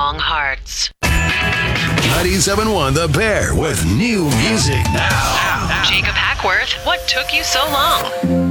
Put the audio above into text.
long hearts. 97.1 The Bear with new music now. Jacob Hackworth, what took you so long?